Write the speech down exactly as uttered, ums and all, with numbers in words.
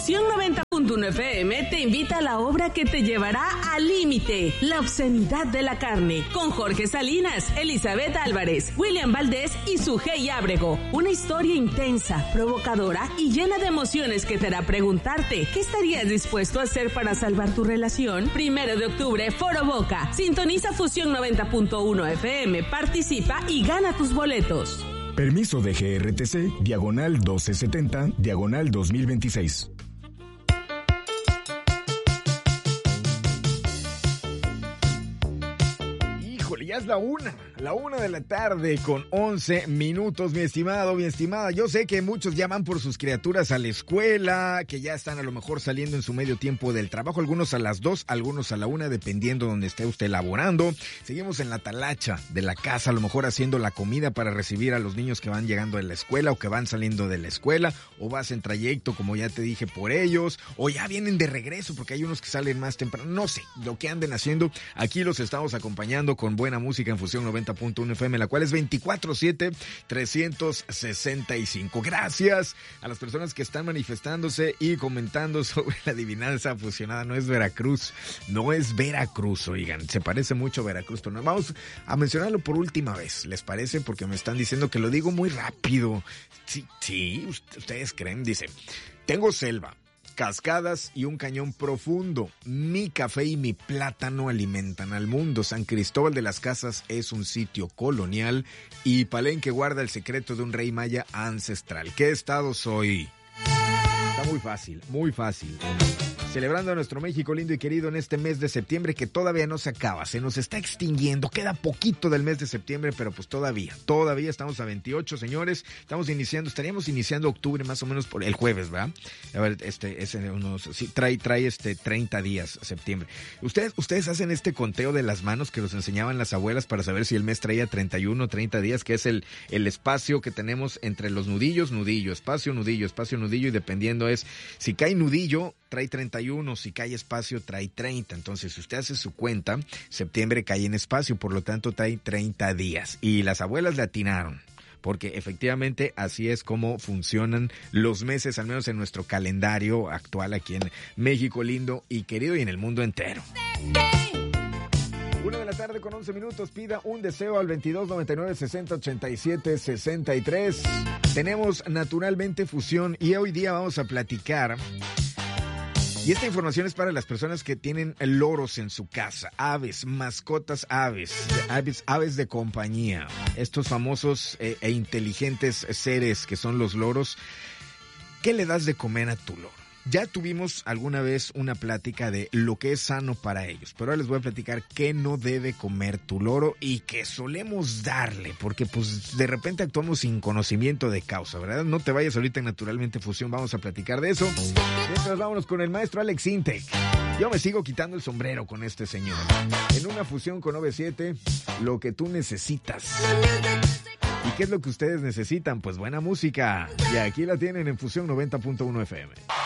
Fusión noventa punto uno F M te invita a la obra que te llevará al límite, La obscenidad de la carne, con Jorge Salinas, Elizabeth Álvarez, William Valdés y Sujei Ábrego. Una historia intensa, provocadora y llena de emociones que te hará preguntarte ¿qué estarías dispuesto a hacer para salvar tu relación? Primero de octubre, Foro Boca. Sintoniza Fusión noventa punto uno F M, participa y gana tus boletos. Permiso de G R T C, diagonal doce setenta, diagonal dos mil veintiséis. Híjole, ya es la una, la una de la tarde con once minutos, mi estimado, mi estimada. Yo sé que muchos ya van por sus criaturas a la escuela, que ya están a lo mejor saliendo en su medio tiempo del trabajo, algunos a las dos, algunos a la una, dependiendo donde esté usted laborando. Seguimos en la talacha de la casa, a lo mejor haciendo la comida para recibir a los niños que van llegando de la escuela o que van saliendo de la escuela, o vas en trayecto, como ya te dije, por ellos, o ya vienen de regreso, porque hay unos que salen más temprano. No sé, lo que anden haciendo, aquí los estamos acompañando con buena música en Fusión noventa punto uno F M, la cual es veinticuatro siete, trescientos sesenta y cinco. Gracias a las personas que están manifestándose y comentando sobre la adivinanza fusionada. No es Veracruz, no es Veracruz, oigan, se parece mucho a Veracruz, pero no. Vamos a mencionarlo por última vez, ¿les parece? Porque me están diciendo que lo digo muy rápido. Sí, sí, ustedes creen, dice, tengo selva, cascadas y un cañón profundo. Mi café y mi plátano alimentan al mundo. San Cristóbal de las Casas es un sitio colonial y Palenque guarda el secreto de un rey maya ancestral. ¿Qué estado soy? Está muy fácil, muy fácil. Celebrando a nuestro México lindo y querido en este mes de septiembre que todavía no se acaba, se nos está extinguiendo, queda poquito del mes de septiembre, pero pues todavía, todavía estamos a veintiocho, señores, estamos iniciando, estaríamos iniciando octubre más o menos por el jueves, ¿verdad? A ver, este, es unos, sí, trae, trae este treinta días septiembre. Ustedes, ustedes hacen este conteo de las manos que nos enseñaban las abuelas para saber si el mes traía treinta y uno, treinta días, que es el, el espacio que tenemos entre los nudillos, nudillo, espacio, nudillo, espacio, nudillo, y dependiendo es, si cae nudillo, trae treinta y uno, si cae espacio, trae treinta. Entonces, si usted hace su cuenta, septiembre cae en espacio, por lo tanto, trae treinta días. Y las abuelas le atinaron, porque efectivamente así es como funcionan los meses, al menos en nuestro calendario actual aquí en México lindo y querido y en el mundo entero. Una de la tarde con once minutos, pida un deseo al veintidós noventa y nueve sesenta ochenta y siete sesenta y tres. Tenemos naturalmente fusión y hoy día vamos a platicar. Y esta información es para las personas que tienen loros en su casa, aves, mascotas aves, aves, aves de compañía, estos famosos eh, e inteligentes seres que son los loros. ¿Qué le das de comer a tu loro? Ya tuvimos alguna vez una plática de lo que es sano para ellos, pero ahora les voy a platicar qué no debe comer tu loro y qué solemos darle, porque pues de repente actuamos sin conocimiento de causa, ¿verdad? No te vayas ahorita en Naturalmente Fusión, vamos a platicar de eso. Mientras vámonos con el maestro Alex Intec. Yo me sigo quitando el sombrero con este señor. En una fusión con O V siete, lo que tú necesitas. ¿Y qué es lo que ustedes necesitan? Pues buena música. Y aquí la tienen en Fusión noventa punto uno F M.